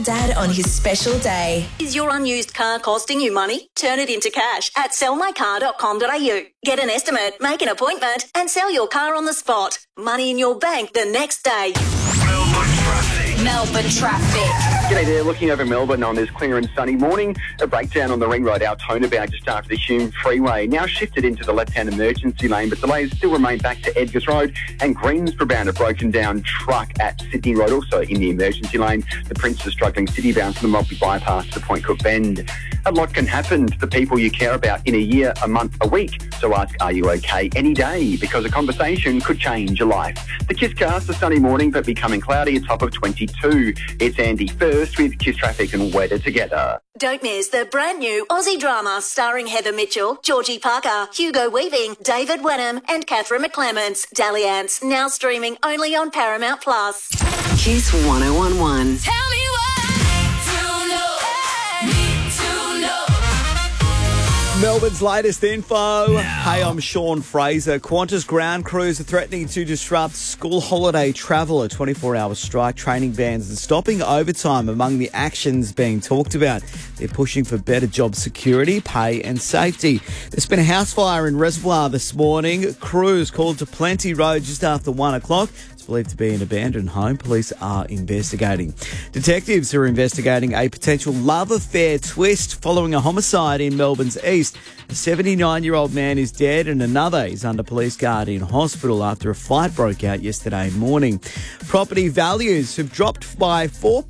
Dad on his special day. Is your unused car costing you money? Turn it into cash at sellmycar.com.au. Get an estimate, make an appointment and sell your car on the spot. Money in your bank the next day. Melbourne traffic. G'day there, looking over Melbourne on this clear and sunny morning. A breakdown on the Ring Road Altona bound just after the Hume Freeway. Now shifted into the left-hand emergency lane, but delays still remain back to Edgars Road and Greensborough bound. A broken down truck at Sydney Road, also in the emergency lane. The Princes struggling city bound from the Maltby bypass to Point Cook Bend. A lot can happen to the people you care about in a year, a month, a week. So ask, are you okay any day? Because a conversation could change your life. The KISScast, a sunny morning but becoming cloudy, a top of 22. It's Andy first with Kiss Traffic and Weather Together. Don't miss the brand new Aussie drama starring Heather Mitchell, Georgie Parker, Hugo Weaving, David Wenham and Catherine McClements. Dalliance, now streaming only on Paramount+. Kiss 1011. Tell me what to know. Need to know. Melbourne's latest info. Hey, I'm Sean Fraser. Qantas ground crews are threatening to disrupt school holiday travel. A 24-hour strike, training bans and stopping overtime among the actions being talked about. They're pushing for better job security, pay and safety. There's been a house fire in Reservoir this morning. Crews called to Plenty Road just after 1 o'clock. It's believed to be an abandoned home. Police are investigating. Detectives are investigating a potential love affair twist following a homicide in Melbourne's east. A 79-year-old man is dead and another is under police guard in hospital after a fight broke out yesterday morning. Property values have dropped by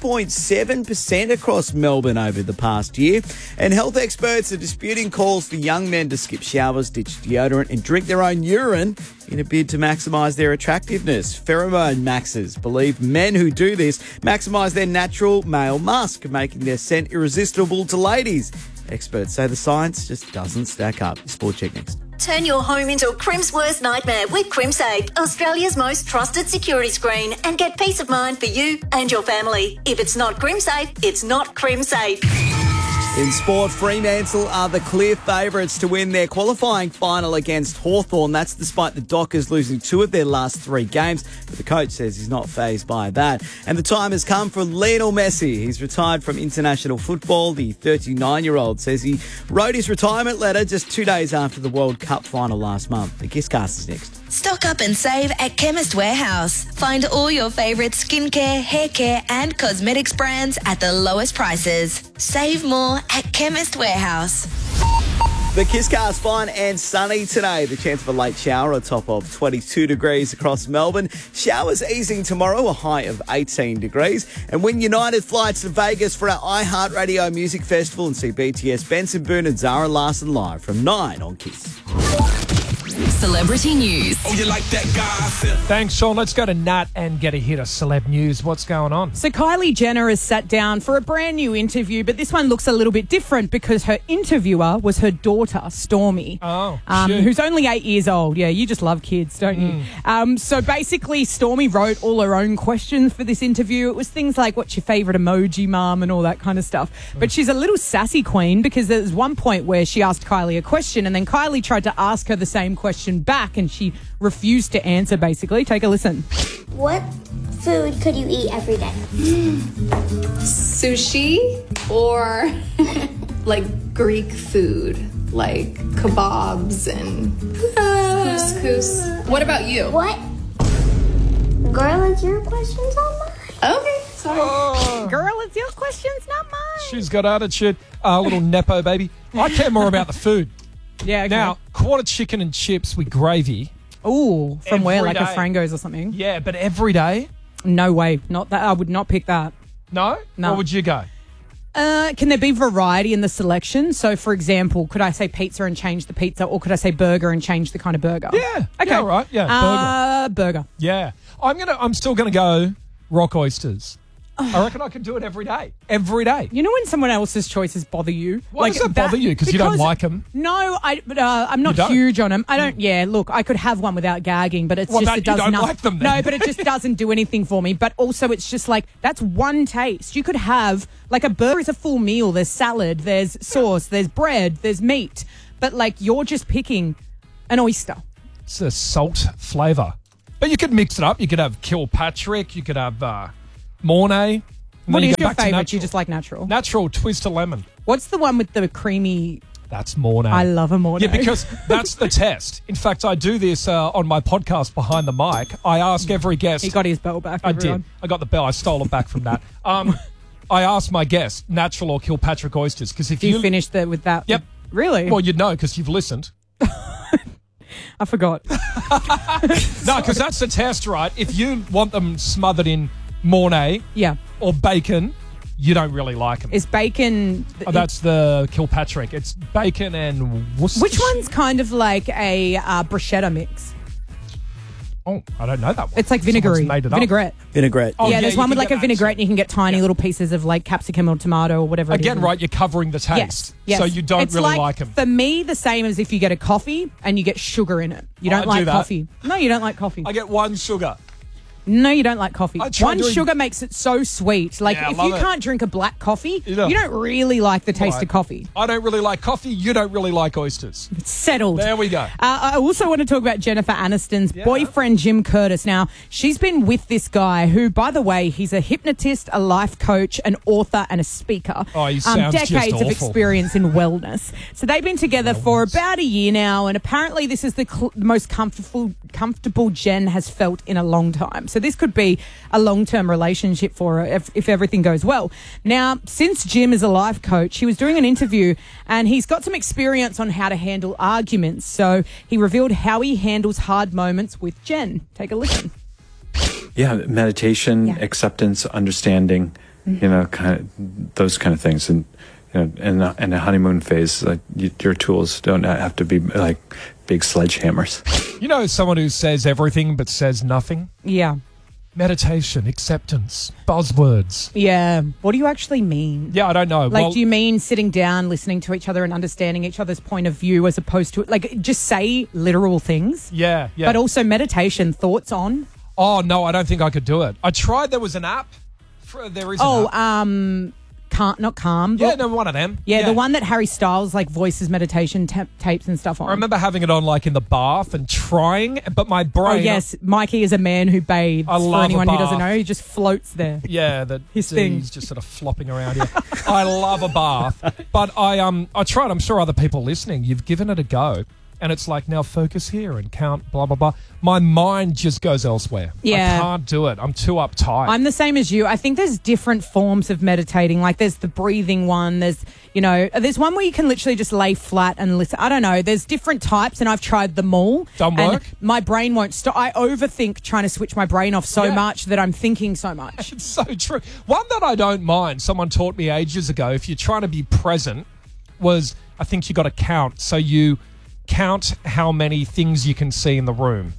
4.7% across Melbourne over the past year, and health experts are disputing calls for young men to skip showers, ditch deodorant and drink their own urine in a bid to maximise their attractiveness. Pheromone maxers believe men who do this maximise their natural male musk, making their scent irresistible to ladies. Experts say the science just doesn't stack up. Sport Check next. Turn your home into a Crim's worst nightmare with CrimSafe, Australia's most trusted security screen, and get peace of mind for you and your family. If it's not CrimSafe, it's not CrimSafe. In sport, Fremantle are the clear favourites to win their qualifying final against Hawthorn. That's despite the Dockers losing 2 of their last 3 games. But the coach says he's not fazed by that. And the time has come for Lionel Messi. He's retired from international football. The 39-year-old says he wrote his retirement letter just 2 days after the World Cup final last month. The KISScast is next. Stock up and save at Chemist Warehouse. Find all your favourite skincare, hair care and cosmetics brands at the lowest prices. Save more at Chemist Warehouse. The KISScast, fine and sunny today. The chance of a late shower, a top of 22 degrees across Melbourne. Showers easing tomorrow, a high of 18 degrees. And win United flights to Vegas for our iHeartRadio Music Festival and see BTS, Benson Boone and Zara Larsson live from 9 on KISS. Celebrity news. Oh, you like that gossip? Thanks, Sean. Let's go to Nat and get a hit of celeb news. What's going on? So Kylie Jenner has sat down for a brand new interview, but this one looks a little bit different because her interviewer was her daughter, Stormy, who's only 8 years old. Yeah, you just love kids, don't you? So basically, Stormy wrote all her own questions for this interview. It was things like, what's your favourite emoji, Mum, and all that kind of stuff. But she's a little sassy queen because there was one point where she asked Kylie a question and then Kylie tried to ask her the same question back and she refused to answer, basically. Take a listen. What food could you eat every day? Sushi or like Greek food, like kebabs and couscous. What about you? What? Girl, it's your questions on mine. Okay, sorry. Girl, it's your questions, not mine. She's got attitude. Little Nepo baby. I care more about the food. Yeah, okay. Now, quarter chicken and chips with gravy. Ooh, from where? Like day. a Frango's or something? Yeah, but every day? No way. Not that. I would not pick that. No? No. Where would you go? Can there be variety in the selection? So, for example, could I say pizza and change the pizza, or could I say burger and change the kind of burger? Yeah. Okay. Yeah, right. Yeah, burger. Yeah. I'm still going to go rock oysters. I reckon I could do it every day. Every day. You know when someone else's choices bother you? Why does that bother you? Because you don't like them? No, I'm not huge on them. I don't. Yeah, look, I could have one without gagging, but it's just it does nothing. Like them, then. No, but it just doesn't do anything for me. But also, it's just like that's one taste. You could have like a burger is a full meal. There's salad, there's sauce, there's bread, there's meat. But like you're just picking an oyster. It's a salt flavour. But you could mix it up. You could have Kilpatrick. You could have Mornay. And What then you is go your back to favourite? natural. You just like natural? Natural twist to lemon. What's the one with the creamy... That's Mornay. I love a Mornay. Yeah, because that's the test. In fact, I do this on my podcast, Behind the Mic. I ask every guest... He got his bell back, I everyone. did. I got the bell. I stole it back from that. I asked my guest, natural or Kilpatrick oysters, because if you finished with that? Yep. Really? Well, you'd know because you've listened. I forgot. No, because that's the test, right? If you want them smothered in Mornay or bacon, you don't really like them. Is bacon... That's the Kilpatrick. It's bacon and Worcestershire. Which one's kind of like a bruschetta mix? Oh, I don't know that one. It's like vinegary. Someone's made it up. Vinaigrette. Vinaigrette. Oh, there's one with like a vinaigrette and you can get tiny little pieces of like capsicum or tomato or whatever it is. Again, right, you're covering the taste. Yes. So you don't it's really like them. For me, the same as if you get a coffee and you get sugar in it. You don't I like do that. coffee. No, you don't like coffee. I get one sugar. No, you don't like coffee. tried doing- Sugar makes it so sweet. Like, Yeah, I if love you it. can't drink a black coffee, Yeah. you don't really like the taste Right. of coffee. I don't really like coffee. You don't really like oysters. It's settled. There we go. I also want to talk about Jennifer Aniston's boyfriend, Jim Curtis. Now, she's been with this guy who, by the way, he's a hypnotist, a life coach, an author, and a speaker. Oh, he sounds just decades of awful. experience in wellness. So they've been together for about a year now, and apparently this is the most comfortable Jen has felt in a long time. So this could be a long-term relationship for her if everything goes well. Now, since Jim is a life coach, he was doing an interview and he's got some experience on how to handle arguments. So he revealed how he handles hard moments with Jen. Take a listen. Yeah, meditation, acceptance, understanding, kind of those kind of things. And in a honeymoon phase, your tools don't have to be like big sledgehammers. You know someone who says everything but says nothing? Yeah. Meditation, acceptance, buzzwords. Yeah. What do you actually mean? Yeah, I don't know. Like, do you mean sitting down, listening to each other and understanding each other's point of view as opposed to, like, just say literal things? Yeah. But also meditation, thoughts on? Oh, no, I don't think I could do it. I tried. There was an app. There is an app. Not Calm. Yeah, no, one of them. Yeah, the one that Harry Styles like voices meditation tapes and stuff on. I remember having it on like in the bath and trying, but my brain... Oh, yes. Mikey is a man who bathes. I love For anyone a who doesn't bath. know, he just floats there. Yeah, His thing. He's just sort of flopping around here. I love a bath, but I tried. I'm sure other people listening, you've given it a go. And it's like, now focus here and count, blah, blah, blah. My mind just goes elsewhere. Yeah. I can't do it. I'm too uptight. I'm the same as you. I think there's different forms of meditating. Like there's the breathing one. There's one where you can literally just lay flat and listen. I don't know. There's different types and I've tried them all. Don't and work? My brain won't stop. I overthink trying to switch my brain off so Yeah. much that I'm thinking so much. It's so true. One that I don't mind, someone taught me ages ago, if you're trying to be present, was I think you got to count. So you count how many things you can see in the room.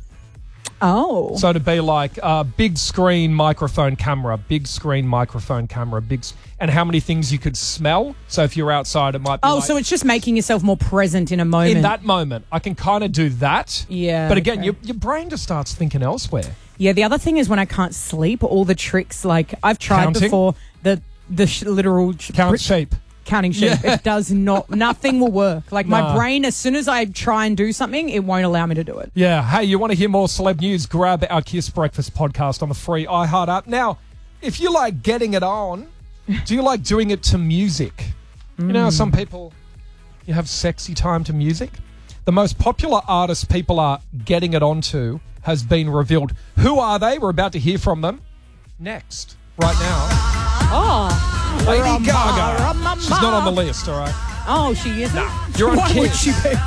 Oh. So to be like big screen, microphone, camera, big screen, microphone, camera, and how many things you could smell. So if you're outside, it might be So it's just making yourself more present in a moment. in that moment. I can kind of do that. Yeah. But again, okay. your brain just starts thinking elsewhere. Yeah, the other thing is when I can't sleep, all the tricks, like I've tried Counting? before, the literal... Count sheep. Counting sheep. Yeah. It does not... Nothing will work. Like Nah. my brain, as soon as I try and do something, it won't allow me to do it. Yeah. Hey, you want to hear more celeb news? Grab our Kiss Breakfast podcast on the free iHeart app. Now, if you like getting it on, do you like doing it to music? You know, some people, you have sexy time to music. The most popular artist people are getting it onto has been revealed. Who are they? We're about to hear from them next, right now. Oh. Lady Gaga. She's not on the list, all right? Oh, she isn't? Nah, you're on Why would Kiss. she be?